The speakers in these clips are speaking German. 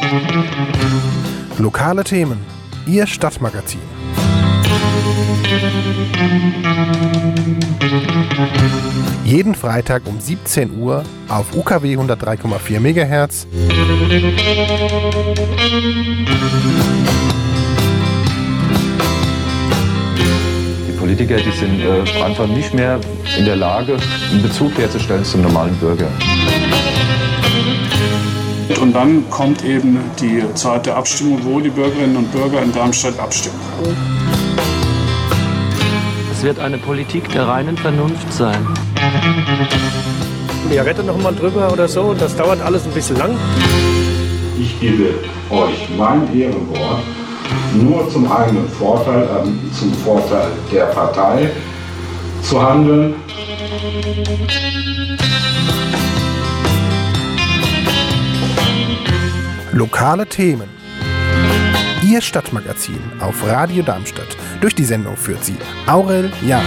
Lokale Themen, Ihr Stadtmagazin. Jeden Freitag um 17 Uhr auf UKW 103,4 MHz. Die Politiker, die sind einfach nicht mehr in der Lage, einen Bezug herzustellen zum normalen Bürger. Und dann kommt eben die Zeit der Abstimmung, wo die Bürgerinnen und Bürger in Darmstadt abstimmen. Es wird eine Politik der reinen Vernunft sein. Ja, rette noch mal drüber oder so, das dauert alles ein bisschen lang. Ich gebe euch mein Ehrenwort, nur zum eigenen Vorteil, zum Vorteil der Partei zu handeln. Lokale Themen. Ihr Stadtmagazin auf Radio Darmstadt. Durch die Sendung führt sie Aurel Jahn.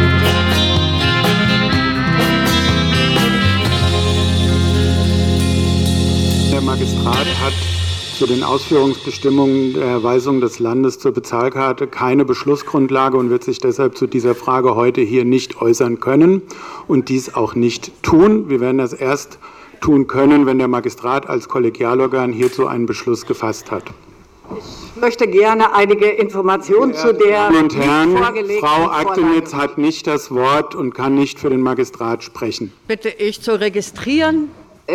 Der Magistrat hat zu den Ausführungsbestimmungen der Erweisung des Landes zur Bezahlkarte keine Beschlussgrundlage und wird sich deshalb zu dieser Frage heute hier nicht äußern können und dies auch nicht tun. Wir werden das erst tun können, wenn der Magistrat als Kollegialorgan hierzu einen Beschluss gefasst hat. Ich möchte gerne einige Informationen zu der Damen und Herren, vorgelegten Frau Aktenitz hat nicht das Wort und kann nicht für den Magistrat sprechen. Bitte ich zu registrieren.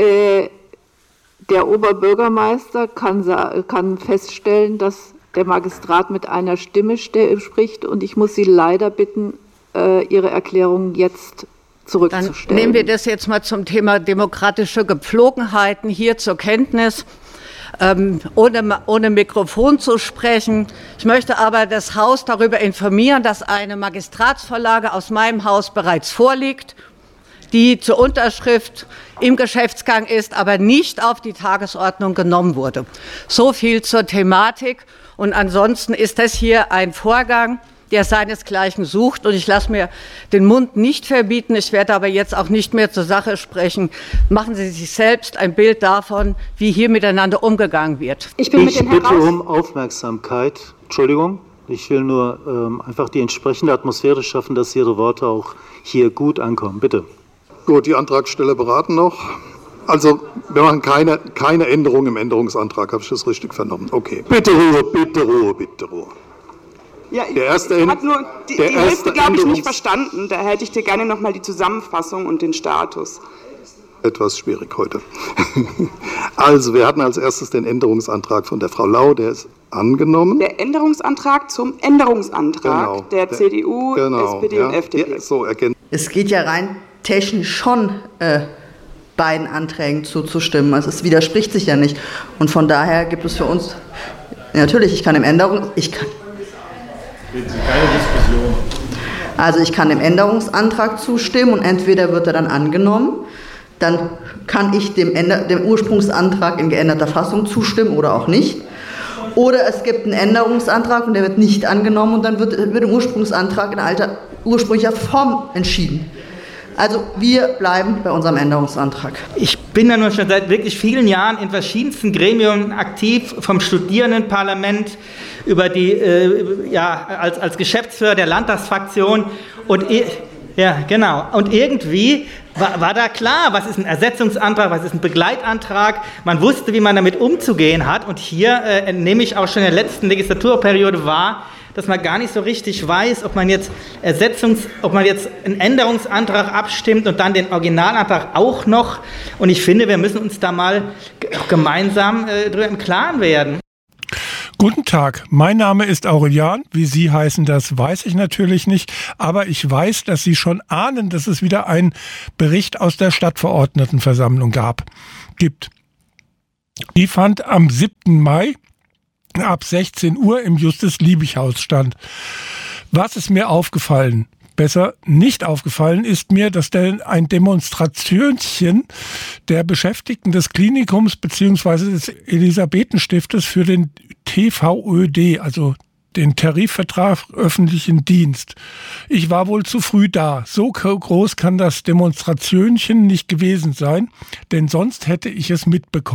Der Oberbürgermeister kann feststellen, dass der Magistrat mit einer Stimme spricht und ich muss Sie leider bitten, Ihre Erklärung jetzt zurückzustellen. Dann nehmen wir das jetzt mal zum Thema demokratische Gepflogenheiten hier zur Kenntnis, ohne Mikrofon zu sprechen. Ich möchte aber das Haus darüber informieren, dass eine Magistratsvorlage aus meinem Haus bereits vorliegt, die zur Unterschrift im Geschäftsgang ist, aber nicht auf die Tagesordnung genommen wurde. So viel zur Thematik. Und ansonsten ist das hier ein Vorgang, der seinesgleichen sucht. Und ich lasse mir den Mund nicht verbieten. Ich werde aber jetzt auch nicht mehr zur Sache sprechen. Machen Sie sich selbst ein Bild davon, wie hier miteinander umgegangen wird. Ich bitte um Aufmerksamkeit. Entschuldigung, ich will nur einfach die entsprechende Atmosphäre schaffen, dass Ihre Worte auch hier gut ankommen. Bitte. Gut, die Antragsteller beraten noch. Also, wir machen keine Änderung im Änderungsantrag. Habe ich das richtig vernommen? Okay. Bitte Ruhe, bitte Ruhe, bitte Ruhe. Ja, ich habe nur die Hälfte, glaube ich, nicht verstanden. Da hätte ich dir gerne noch mal die Zusammenfassung und den Status. Etwas schwierig heute. Also, wir hatten als erstes den Änderungsantrag von der Frau Lau, der ist angenommen. Der Änderungsantrag zum Änderungsantrag der CDU, SPD und FDP. Ja, so erkennen. Es geht ja rein technisch schon beiden Anträgen zuzustimmen. Also es widerspricht sich ja nicht. Und von daher gibt es für uns, natürlich, ich kann dem Änderungsantrag zustimmen und entweder wird er dann angenommen, dann kann ich dem Ursprungsantrag in geänderter Fassung zustimmen oder auch nicht. Oder es gibt einen Änderungsantrag und der wird nicht angenommen und dann wird im Ursprungsantrag in alter ursprünglicher Form entschieden. Also wir bleiben bei unserem Änderungsantrag. Ich bin ja nun schon seit wirklich vielen Jahren in verschiedensten Gremien aktiv, vom Studierendenparlament über die, als Geschäftsführer der Landtagsfraktion und und irgendwie war da klar, was ist ein Ersetzungsantrag, was ist ein Begleitantrag. Man wusste, wie man damit umzugehen hat und hier nehme ich auch schon in der letzten Legislaturperiode wahr, dass man gar nicht so richtig weiß, ob man jetzt einen Änderungsantrag abstimmt und dann den Originalantrag auch noch. Und ich finde, wir müssen uns da mal gemeinsam drüber im Klaren werden. Guten Tag, mein Name ist Aurel Jahn. Wie Sie heißen, das weiß ich natürlich nicht. Aber ich weiß, dass Sie schon ahnen, dass es wieder einen Bericht aus der Stadtverordnetenversammlung gibt. Die fand am 7. Mai ab 16 Uhr im Justus-Liebig-Haus stand. Was ist mir aufgefallen? Besser nicht aufgefallen ist mir, dass ein Demonstrationchen der Beschäftigten des Klinikums bzw. des Elisabethenstiftes für den TVÖD, also den Tarifvertrag öffentlichen Dienst. Ich war wohl zu früh da. So groß kann das Demonstrationchen nicht gewesen sein, denn sonst hätte ich es mitbekommen.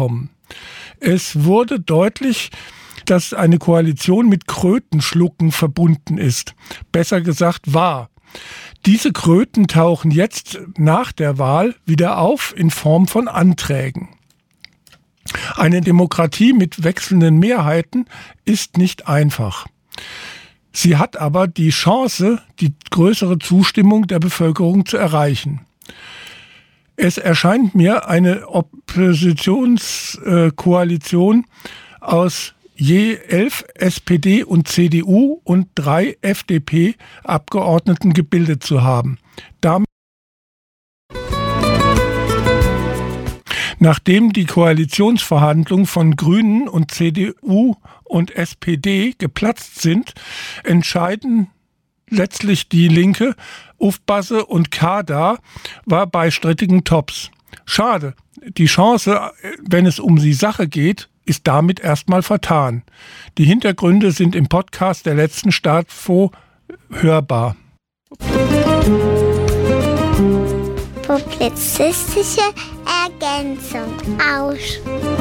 Es wurde deutlich, dass eine Koalition mit Krötenschlucken verbunden ist. Besser gesagt war. Diese Kröten tauchen jetzt nach der Wahl wieder auf in Form von Anträgen. Eine Demokratie mit wechselnden Mehrheiten ist nicht einfach. Sie hat aber die Chance, die größere Zustimmung der Bevölkerung zu erreichen. Es erscheint mir eine Oppositionskoalition aus je 11 SPD und CDU und 3 FDP-Abgeordneten gebildet zu haben. Nachdem die Koalitionsverhandlungen von Grünen und CDU und SPD geplatzt sind, entscheiden letztlich die Linke. Ufbasse und Kada war bei strittigen Tops. Schade, die Chance, wenn es um die Sache geht, ist damit erstmal vertan. Die Hintergründe sind im Podcast der letzten Stadtfo hörbar. Publizistische Ergänzung aus.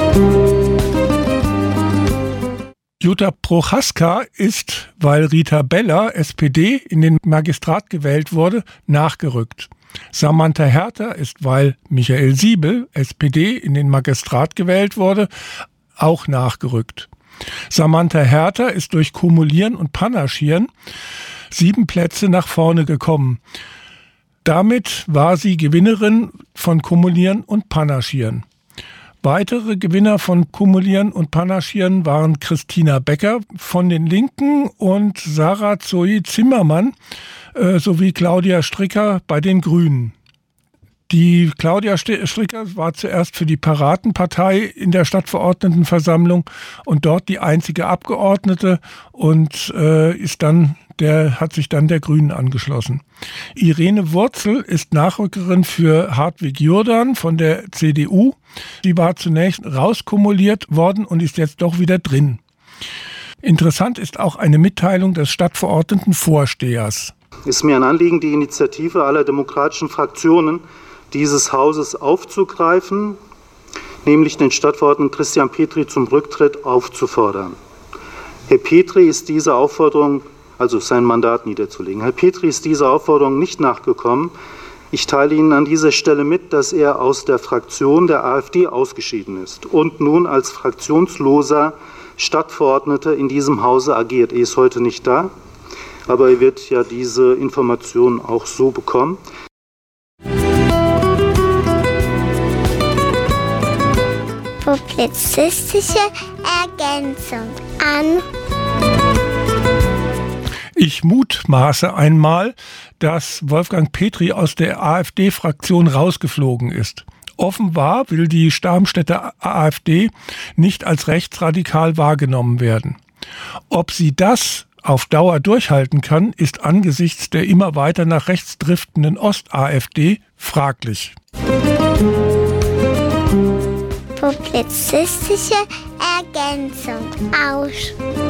Jutta Prochaska ist, weil Rita Beller, SPD, in den Magistrat gewählt wurde, nachgerückt. Samantha Herter ist, weil Michael Siebel, SPD, in den Magistrat gewählt wurde, auch nachgerückt. Samantha Herter ist durch Kumulieren und Panaschieren 7 Plätze nach vorne gekommen. Damit war sie Gewinnerin von Kumulieren und Panaschieren. Weitere Gewinner von Kumulieren und Panaschieren waren Christina Becker von den Linken und Sarah Zoe Zimmermann sowie Claudia Stricker bei den Grünen. Die Claudia Stricker war zuerst für die Piratenpartei in der Stadtverordnetenversammlung und dort die einzige Abgeordnete und hat sich dann der Grünen angeschlossen. Irene Wurzel ist Nachrückerin für Hartwig Jordan von der CDU. Die war zunächst rauskumuliert worden und ist jetzt doch wieder drin. Interessant ist auch eine Mitteilung des Stadtverordnetenvorstehers. Es ist mir ein Anliegen, die Initiative aller demokratischen Fraktionen dieses Hauses aufzugreifen, nämlich den Stadtverordneten Christian Petri zum Rücktritt aufzufordern. Herr Petri ist dieser Aufforderung, also sein Mandat niederzulegen. Herr Petri ist dieser Aufforderung nicht nachgekommen. Ich teile Ihnen an dieser Stelle mit, dass er aus der Fraktion der AfD ausgeschieden ist und nun als fraktionsloser Stadtverordneter in diesem Hause agiert. Er ist heute nicht da, aber er wird ja diese Information auch so bekommen. Publizistische Ergänzung an. Ich mutmaße einmal, dass Wolfgang Petri aus der AfD-Fraktion rausgeflogen ist. Offenbar will die Darmstädter AfD nicht als rechtsradikal wahrgenommen werden. Ob sie das auf Dauer durchhalten kann, ist angesichts der immer weiter nach rechts driftenden Ost-AfD fraglich. Publizistische Ergänzung aus.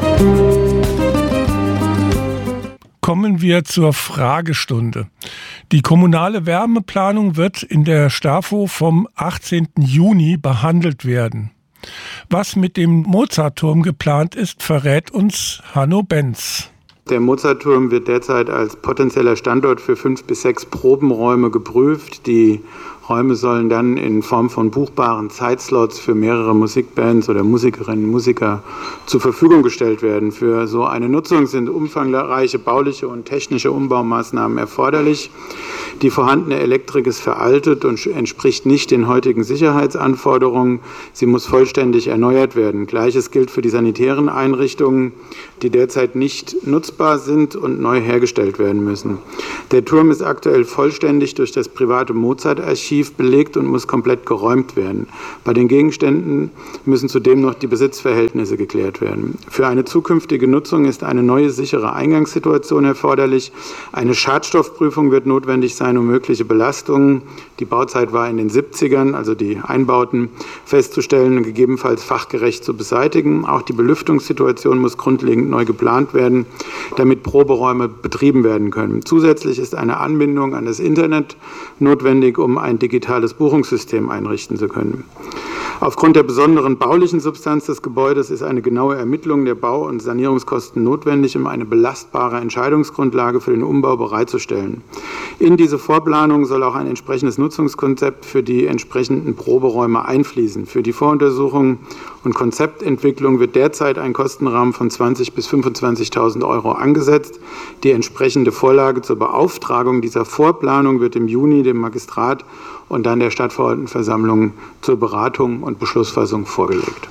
Kommen wir zur Fragestunde. Die kommunale Wärmeplanung wird in der Stafo vom 18. Juni behandelt werden. Was mit dem Mozartturm geplant ist, verrät uns Hanno Benz. Der Mozartturm wird derzeit als potenzieller Standort für 5 bis 6 Probenräume geprüft. Die Räume sollen dann in Form von buchbaren Zeitslots für mehrere Musikbands oder Musikerinnen und Musiker zur Verfügung gestellt werden. Für so eine Nutzung sind umfangreiche bauliche und technische Umbaumaßnahmen erforderlich. Die vorhandene Elektrik ist veraltet und entspricht nicht den heutigen Sicherheitsanforderungen. Sie muss vollständig erneuert werden. Gleiches gilt für die sanitären Einrichtungen, die derzeit nicht nutzbar sind und neu hergestellt werden müssen. Der Turm ist aktuell vollständig durch das private Mozart-Archiv belegt und muss komplett geräumt werden. Bei den Gegenständen müssen zudem noch die Besitzverhältnisse geklärt werden. Für eine zukünftige Nutzung ist eine neue sichere Eingangssituation erforderlich. Eine Schadstoffprüfung wird notwendig sein, um mögliche Belastungen, die Bauzeit war in den 70ern, also die Einbauten, festzustellen und gegebenenfalls fachgerecht zu beseitigen. Auch die Belüftungssituation muss grundlegend neu geplant werden, damit Proberäume betrieben werden können. Zusätzlich ist eine Anbindung an das Internet notwendig, um ein digitales Buchungssystem einrichten zu können. Aufgrund der besonderen baulichen Substanz des Gebäudes ist eine genaue Ermittlung der Bau- und Sanierungskosten notwendig, um eine belastbare Entscheidungsgrundlage für den Umbau bereitzustellen. In diese Vorplanung soll auch ein entsprechendes Nutzungskonzept für die entsprechenden Proberäume einfließen. Für die Voruntersuchung und Konzeptentwicklung wird derzeit ein Kostenrahmen von 20.000 bis 25.000 € angesetzt. Die entsprechende Vorlage zur Beauftragung dieser Vorplanung wird im Juni dem Magistrat und dann der Stadtverordnetenversammlung zur Beratung und Beschlussfassung vorgelegt.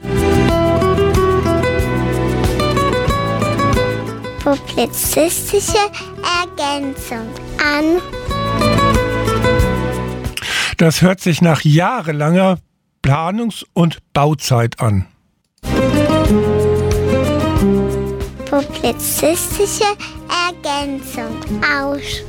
Publizistische Ergänzung an. Das hört sich nach jahrelanger Planungs- und Bauzeit an. Publizistische Ergänzung aus.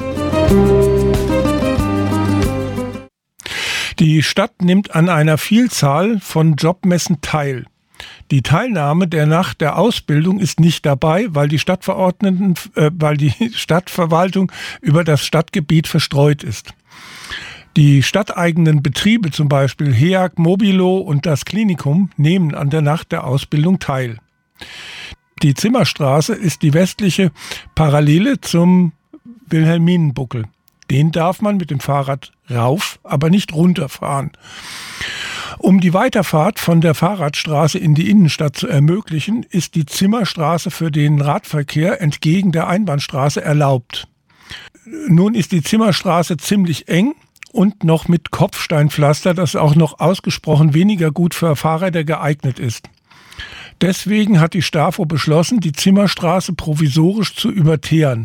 Die Stadt nimmt an einer Vielzahl von Jobmessen teil. Die Teilnahme der nach der Ausbildung ist nicht dabei, weil die Stadtverwaltung über das Stadtgebiet verstreut ist. Die stadteigenen Betriebe, zum Beispiel HEAG, Mobilo und das Klinikum, nehmen an der Nacht der Ausbildung teil. Die Zimmerstraße ist die westliche Parallele zum Wilhelminenbuckel. Den darf man mit dem Fahrrad rauf, aber nicht runterfahren. Um die Weiterfahrt von der Fahrradstraße in die Innenstadt zu ermöglichen, ist die Zimmerstraße für den Radverkehr entgegen der Einbahnstraße erlaubt. Nun ist die Zimmerstraße ziemlich eng und noch mit Kopfsteinpflaster, das auch noch ausgesprochen weniger gut für Fahrräder geeignet ist. Deswegen hat die Stafo beschlossen, die Zimmerstraße provisorisch zu überteeren.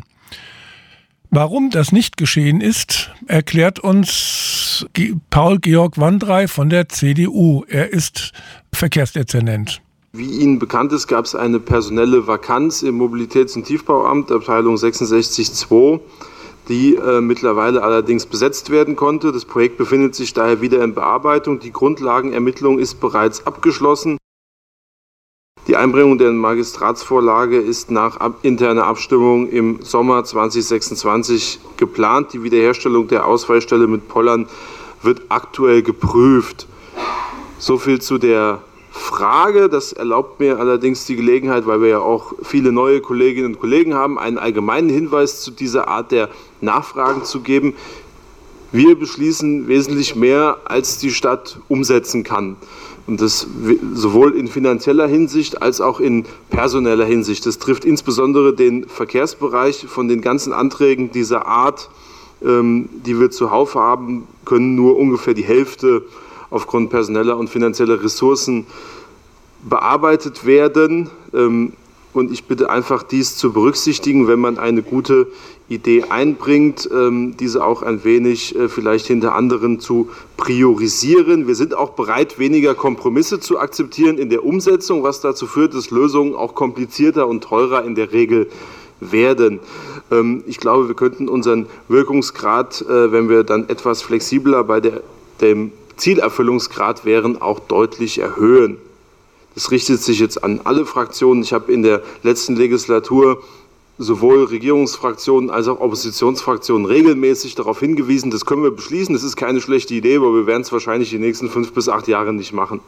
Warum das nicht geschehen ist, erklärt uns Paul-Georg Wandrey von der CDU. Er ist Verkehrsdezernent. Wie Ihnen bekannt ist, gab es eine personelle Vakanz im Mobilitäts- und Tiefbauamt, Abteilung 66.2, die mittlerweile allerdings besetzt werden konnte. Das Projekt befindet sich daher wieder in Bearbeitung. Die Grundlagenermittlung ist bereits abgeschlossen. Die Einbringung der Magistratsvorlage ist nach interner Abstimmung im Sommer 2026 geplant. Die Wiederherstellung der Ausfallstelle mit Pollern wird aktuell geprüft. So viel zu der Frage. Das erlaubt mir allerdings die Gelegenheit, weil wir ja auch viele neue Kolleginnen und Kollegen haben, einen allgemeinen Hinweis zu dieser Art der Nachfragen zu geben. Wir beschließen wesentlich mehr, als die Stadt umsetzen kann. Und das sowohl in finanzieller Hinsicht als auch in personeller Hinsicht. Das trifft insbesondere den Verkehrsbereich. Von den ganzen Anträgen dieser Art, die wir zuhauf haben, können nur ungefähr die Hälfte aufgrund personeller und finanzieller Ressourcen bearbeitet werden. Und ich bitte einfach, dies zu berücksichtigen, wenn man eine gute Idee einbringt, diese auch ein wenig vielleicht hinter anderen zu priorisieren. Wir sind auch bereit, weniger Kompromisse zu akzeptieren in der Umsetzung, was dazu führt, dass Lösungen auch komplizierter und teurer in der Regel werden. Ich glaube, wir könnten unseren Wirkungsgrad, wenn wir dann etwas flexibler bei dem Zielerfüllungsgrad wären, auch deutlich erhöhen. Das richtet sich jetzt an alle Fraktionen. Ich habe in der letzten Legislatur sowohl Regierungsfraktionen als auch Oppositionsfraktionen regelmäßig darauf hingewiesen, das können wir beschließen, das ist keine schlechte Idee, aber wir werden es wahrscheinlich die nächsten 5 bis 8 Jahre nicht machen.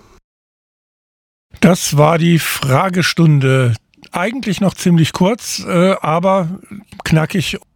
Das war die Fragestunde. Eigentlich noch ziemlich kurz, aber knackig